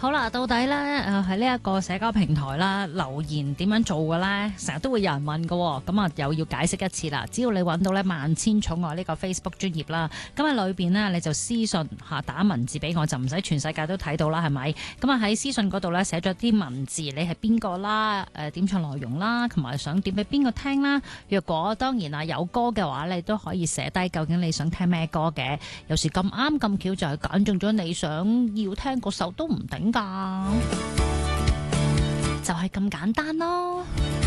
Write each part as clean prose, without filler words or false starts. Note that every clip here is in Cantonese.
好啦，到底咧喺呢一個社交平台啦，留言點樣做嘅咧？成日都會有人問嘅，咁啊又要解釋一次啦。只要你揾到咧萬千寵愛呢個 Facebook 專頁啦，咁喺裏邊呢，你就私信打文字俾我，就唔使全世界都睇到啦，係咪？咁啊喺私信嗰度咧寫咗啲文字，你係邊個啦？點唱內容啦，同埋想點俾邊個聽啦？若果當然啊有歌嘅話，你都可以寫低究竟你想聽咩歌嘅。有時咁啱咁巧就係揀中咗你想要聽嗰首都唔定㗎，就係咁簡單咯。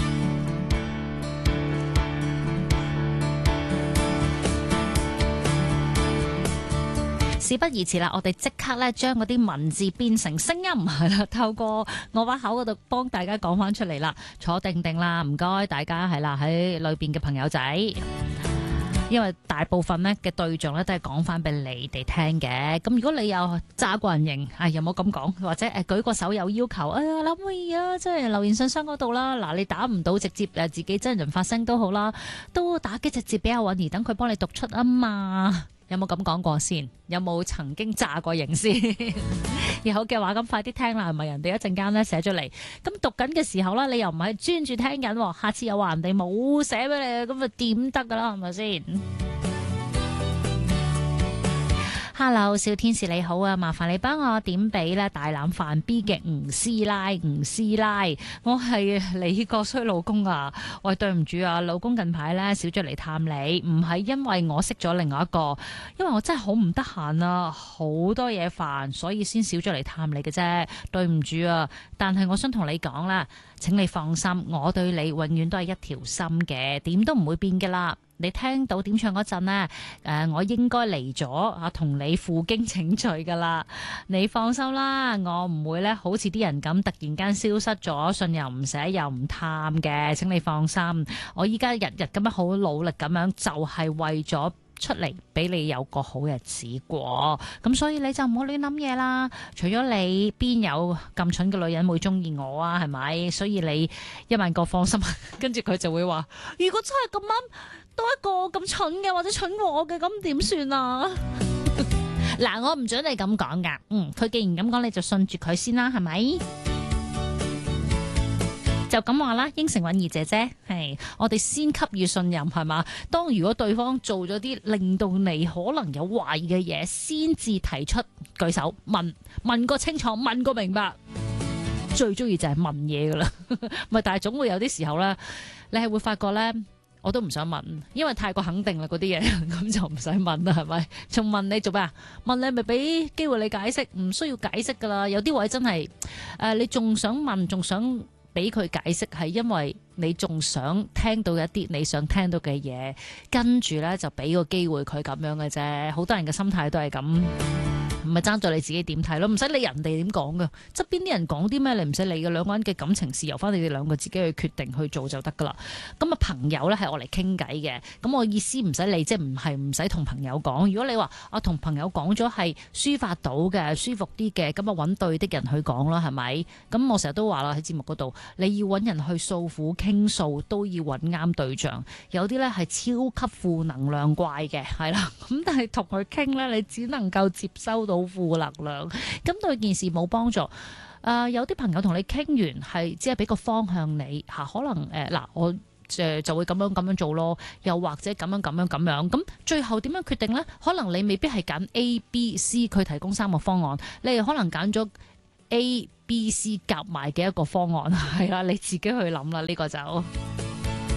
事不宜遲啦，我哋即刻咧將嗰啲文字變成聲音，係啦，透過我把口嗰度幫大家講翻出嚟啦。坐定定啦，唔該大家係啦，喺裏邊嘅朋友仔。因為大部分咧嘅對象咧都係講翻俾你哋聽嘅，咁如果你有揸過人形，有冇咁講，或者舉個手有要求，可唔可以啊，即係留言信箱嗰度啦，嗱你打唔到直接自己真人發聲都好啦，都打幾隻字俾阿韻兒，等佢幫你讀出啊嘛。有冇咁講過先？有冇曾經炸過型先？有嘅話咁快啲聽啦，係咪人哋一陣間咧寫咗嚟，咁讀緊嘅時候啦，你又唔係專注聽緊，下次又話人哋冇寫俾你，咁啊點得噶啦，係咪先？Hello， 小天使你好啊，麻煩你幫我點俾咧大欖飯 B 嘅吳師奶，我係你個衰老公啊！喂，對唔住啊，老公近排咧少咗嚟探你，唔係因為我識咗另外一個，因為我真係好唔得閒啊，好多嘢煩，所以先少咗嚟探你嘅啫，對唔住啊！但係我想同你講啦，請你放心，我對你永遠都係一條心嘅，點都唔會變㗎啦。你聽到點唱嗰陣呢，我應該嚟咗啊，同你負荊請罪噶啦。你放心啦，我唔會咧好似啲人咁突然間消失咗，信又唔寫又唔探嘅。請你放心，我依家日日咁樣好努力咁樣，就係為咗出嚟俾你有個好日子過。咁所以你就唔好亂諗嘢啦。除咗你，邊有咁蠢嘅女人會中意我啊？係咪？所以你一萬個放心。跟住佢就會話：如果真係咁啱多一個咁蠢嘅或者蠢過我嘅，咁點算啊？嗱，我唔准你咁講噶。佢既然咁講，你就信住佢先啦，係咪？就咁話啦，應承韻兒姐姐，係我哋先給予信任，係嘛？當如果對方做咗啲令到你可能有懷疑嘅嘢，先至提出舉手問個清楚，問個明白。最中意就係問嘢噶啦，咪但係總會有啲時候咧，你係會發覺咧。我都唔想問，因為太過肯定啦嗰啲嘢，咁就唔使問啦，係咪？仲問你做咩啊？問你咪俾機會你解釋，唔需要解釋噶啦。有啲位真係你仲想問，仲想俾佢解釋，係因為你仲想聽到一啲你想聽到嘅嘢，跟住呢就俾個機會佢咁樣嘅啫。好多人嘅心態都係咁。唔係爭在你自己點睇咯，唔使理人哋點講噶，側邊啲人講啲咩你唔使理嘅，兩個人嘅感情事由翻你哋兩個自己去決定去做就得噶啦。咁啊朋友咧係我嚟傾偈嘅，咁我意思唔使理，即係唔使同朋友講。如果你話我同朋友講咗係抒發到嘅舒服啲嘅，咁啊揾對的人去講咯，係咪？咁我成日都話啦喺節目嗰度，你要揾人去訴苦傾訴都要揾啱對象。有啲咧係超級負能量怪嘅，係啦，咁但係同佢傾咧，你只能夠接收到負能量，咁對件事冇幫助。有啲朋友同你傾完係只係俾個方向你吓，可能我就會咁樣做咯，又或者咁樣，咁最後點樣決定呢？可能你未必係揀 A、B、C， 佢提供3個方案，你係可能揀咗 A、B、C 夾埋嘅一個方案，係啦，你自己去諗啦，呢個就。